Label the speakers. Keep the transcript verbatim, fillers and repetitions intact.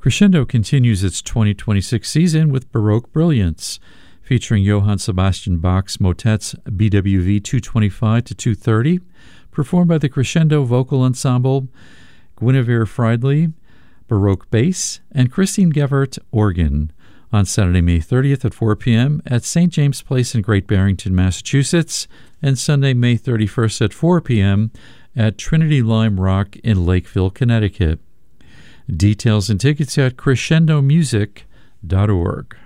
Speaker 1: Crescendo continues its twenty twenty-six season with Baroque Brilliance, featuring Johann Sebastian Bach's motets B W V two twenty-five to two thirty, performed by the Crescendo Vocal Ensemble, Guinevere Friedley, Baroque Bass, and Christine Gevert, organ, on Saturday, May thirtieth at four p.m. at Saint James Place in Great Barrington, Massachusetts, and Sunday, May thirty-first at four p.m. at Trinity Lime Rock in Lakeville, Connecticut. Details and tickets at crescendo music dot org.